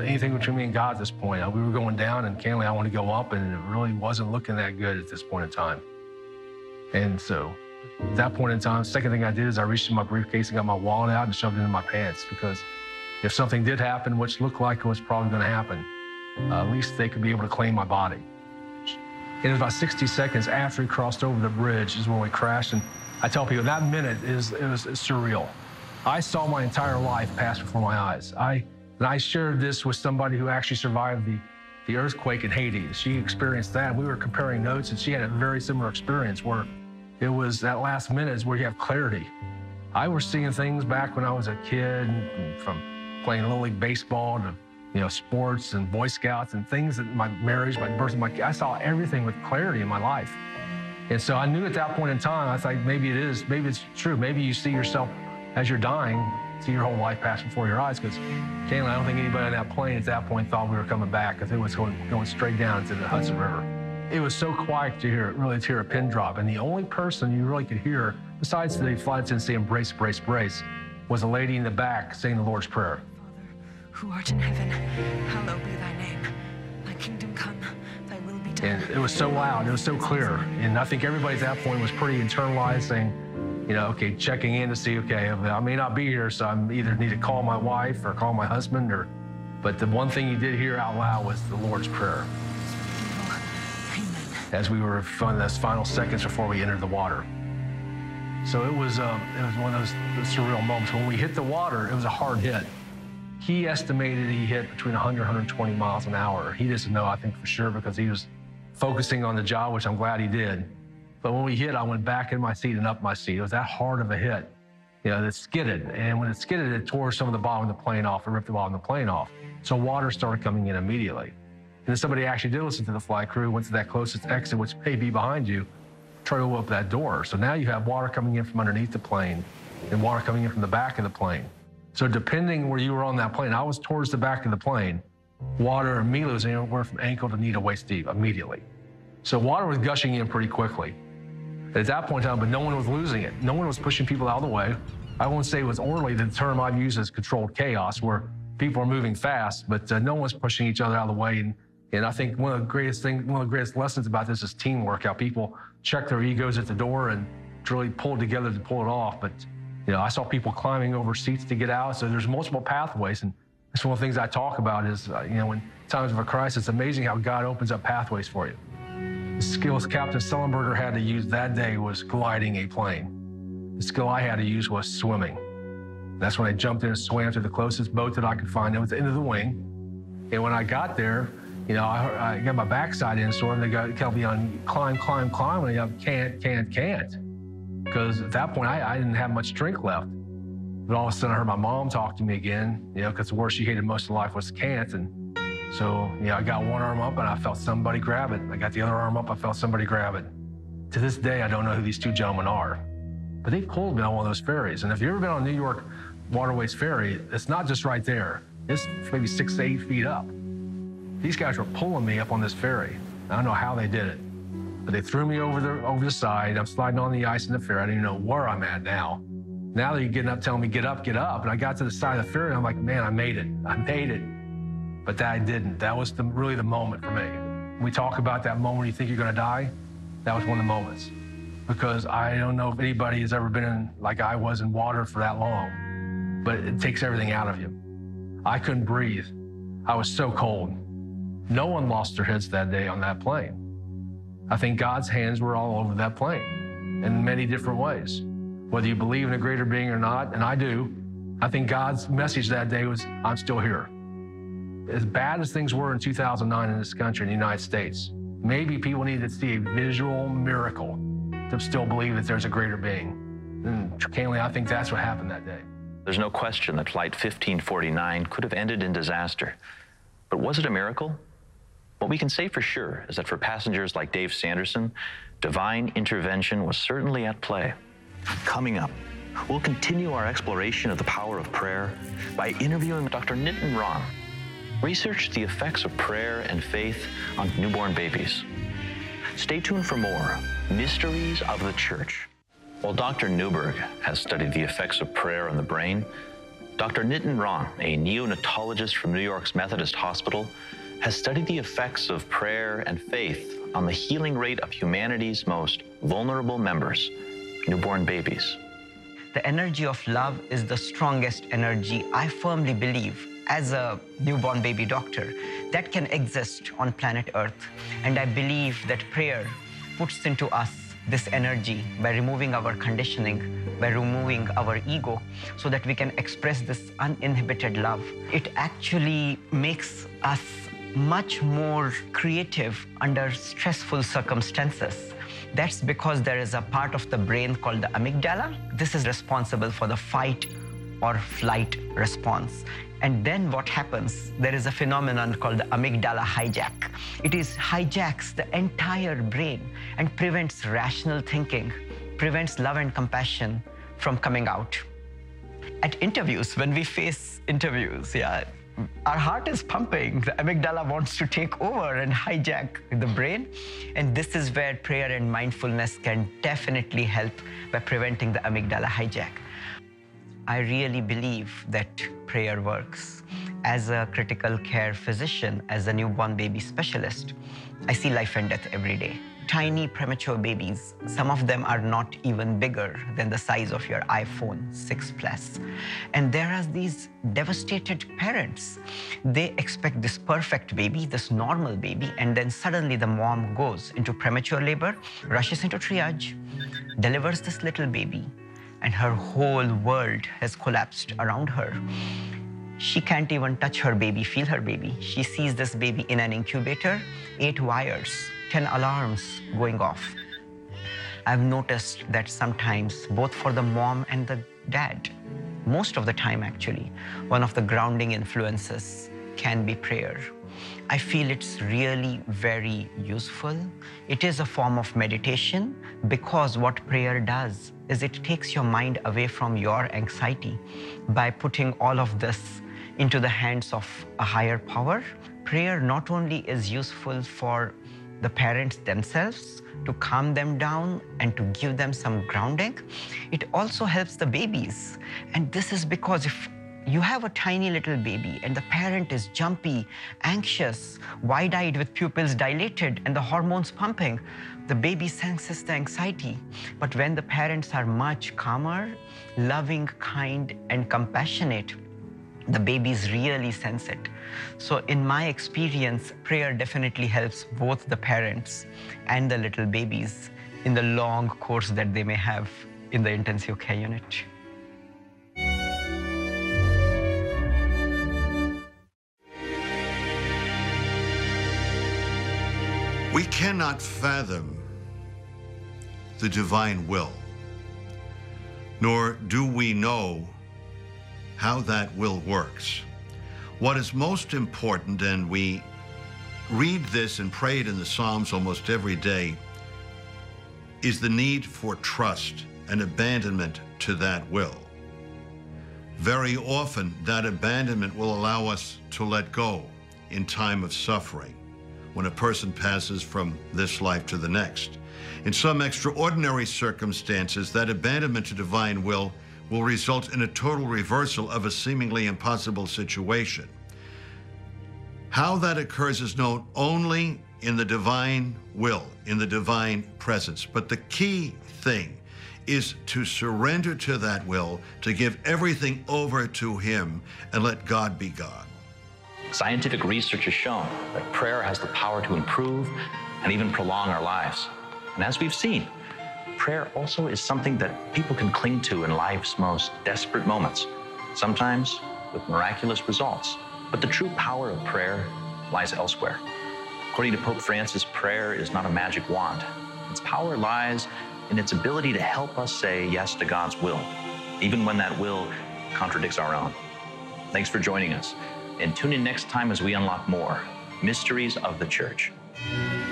anything between me and God at this point. We were going down, and candidly, I wanted to go up, and it really wasn't looking that good at this point in time. And so at that point in time, the second thing I did is I reached in my briefcase and got my wallet out and shoved it in my pants, because if something did happen, which looked like it was probably going to happen, at least they could be able to claim my body. And it was about 60 seconds after he crossed over the bridge is when we crashed. And I tell people that minute it was surreal. I saw my entire life pass before my eyes. And I shared this with somebody who actually survived the earthquake in Haiti. She experienced that. We were comparing notes, and she had a very similar experience where it was that last minute is where you have clarity. I was seeing things back when I was a kid, from playing Little League baseball to sports and Boy Scouts and things, that my marriage, my birth of my kid, I saw everything with clarity in my life. And so I knew at that point in time, I thought maybe it's true. Maybe you see yourself as you're dying, see your whole life pass before your eyes, because candidly, I don't think anybody on that plane at that point thought we were coming back, because it was going straight down into the Hudson River. It was so quiet to hear a pin drop. And the only person you really could hear, besides the flight attendants saying brace, brace, brace, was a lady in the back saying the Lord's Prayer. Who art in heaven, hallowed be thy name. Thy kingdom come, thy will be done. And it was so loud, it was so clear. And I think everybody at that point was pretty internalized, saying, okay, checking in to see, okay, I may not be here, so I either need to call my wife or call my husband, but the one thing you did hear out loud was the Lord's Prayer. Amen. As we were in those final seconds before we entered the water. So it was one of those surreal moments. When we hit the water, it was a hard hit. He estimated he hit between 100 and 120 miles an hour. He doesn't know, I think, for sure, because he was focusing on the job, which I'm glad he did. But when we hit, I went back in my seat and up my seat. It was that hard of a hit, that skidded. And when it skidded, it tore some of the bottom of the plane off. It ripped the bottom of the plane off. So water started coming in immediately. And then somebody actually did listen to the flight crew, went to that closest exit, which may be behind you, try to open up that door. So now you have water coming in from underneath the plane and water coming in from the back of the plane. So depending where you were on that plane, I was towards the back of the plane. Water immediately was anywhere from ankle to knee to waist deep immediately. So water was gushing in pretty quickly. At that point in time, but no one was losing it. No one was pushing people out of the way. I won't say it was orderly. The term I've used is controlled chaos, where people are moving fast, but no one's pushing each other out of the way. And I think one of the greatest lessons about this is teamwork, how people check their egos at the door and really pull together to pull it off. But I saw people climbing over seats to get out. So there's multiple pathways. And that's one of the things I talk about is, when times of a crisis, it's amazing how God opens up pathways for you. The skills Captain Sullenberger had to use that day was gliding a plane. The skill I had to use was swimming. That's when I jumped in and swam to the closest boat that I could find. It was the end of the wing. And when I got there, I got my backside in sort of. They kept me on climb, and I can't. Because at that point, I didn't have much strength left. But all of a sudden, I heard my mom talk to me again, because the word she hated most of life was can't. And so, I got one arm up and I felt somebody grab it. I got the other arm up, I felt somebody grab it. To this day, I don't know who these two gentlemen are. But they pulled me on one of those ferries. And if you've ever been on New York Waterways Ferry, it's not just right there. It's maybe 6 to 8 feet up. These guys were pulling me up on this ferry. I don't know how they did it, but they threw me over the side. I'm sliding on the ice in the ferry. I don't even know where I'm at now. Now they're getting up, telling me, get up. And I got to the side of the ferry, and I'm like, man, I made it. But that I didn't. That was really the moment for me. When we talk about that moment when you think you're gonna die, that was one of the moments. Because I don't know if anybody has ever been in, like I was, in water for that long, but it takes everything out of you. I couldn't breathe. I was so cold. No one lost their heads that day on that plane. I think God's hands were all over that plane in many different ways. Whether you believe in a greater being or not, and I do, I think God's message that day was, I'm still here. As bad as things were in 2009 in this country, in the United States, maybe people need to see a visual miracle to still believe that there's a greater being. And candidly, I think that's what happened that day. There's no question that Flight 1549 could have ended in disaster. But was it a miracle? What we can say for sure is that for passengers like Dave Sanderson, divine intervention was certainly at play. Coming up, we'll continue our exploration of the power of prayer by interviewing Dr. Nitin Ram, researched the effects of prayer and faith on newborn babies. Stay tuned for more Mysteries of the Church. While Dr. Newberg has studied the effects of prayer on the brain, Dr. Nitin Ron, a neonatologist from New York's Methodist Hospital, has studied the effects of prayer and faith on the healing rate of humanity's most vulnerable members, newborn babies. The energy of love is the strongest energy, I firmly believe, as a newborn baby doctor, that can exist on planet Earth. And I believe that prayer puts into us this energy by removing our conditioning, by removing our ego, so that we can express this uninhibited love. It actually makes us much more creative under stressful circumstances. That's because there is a part of the brain called the amygdala. This is responsible for the fight or flight response. And then what happens, there is a phenomenon called the amygdala hijack. It hijacks the entire brain and prevents rational thinking, prevents love and compassion from coming out. At interviews, when we face interviews, our heart is pumping. The amygdala wants to take over and hijack the brain. And this is where prayer and mindfulness can definitely help by preventing the amygdala hijack. I really believe that prayer works. As a critical care physician, as a newborn baby specialist, I see life and death every day. Tiny premature babies, some of them are not even bigger than the size of your iPhone 6 Plus. And there are these devastated parents. They expect this perfect baby, this normal baby, and then suddenly the mom goes into premature labor, rushes into triage, delivers this little baby, and her whole world has collapsed around her. She can't even touch her baby, feel her baby. She sees this baby in an incubator, 8 wires, 10 alarms going off. I've noticed that sometimes, both for the mom and the dad, most of the time actually, one of the grounding influences can be prayer. I feel it's really very useful. It is a form of meditation, because what prayer does is it takes your mind away from your anxiety by putting all of this into the hands of a higher power. Prayer not only is useful for the parents themselves to calm them down and to give them some grounding, it also helps the babies. And this is because if you have a tiny little baby and the parent is jumpy, anxious, wide-eyed with pupils dilated and the hormones pumping, the baby senses the anxiety. But when the parents are much calmer, loving, kind, and compassionate, the babies really sense it. So in my experience, prayer definitely helps both the parents and the little babies in the long course that they may have in the intensive care unit. We cannot fathom the divine will, nor do we know how that will works. What is most important, and we read this and pray it in the Psalms almost every day, is the need for trust and abandonment to that will. Very often, that abandonment will allow us to let go in time of suffering, when a person passes from this life to the next. In some extraordinary circumstances, that abandonment to divine will result in a total reversal of a seemingly impossible situation. How that occurs is known only in the divine will, in the divine presence. But the key thing is to surrender to that will, to give everything over to Him and let God be God. Scientific research has shown that prayer has the power to improve and even prolong our lives. And as we've seen, prayer also is something that people can cling to in life's most desperate moments, sometimes with miraculous results. But the true power of prayer lies elsewhere. According to Pope Francis, prayer is not a magic wand. Its power lies in its ability to help us say yes to God's will, even when that will contradicts our own. Thanks for joining us. And tune in next time as we unlock more mysteries of the Church.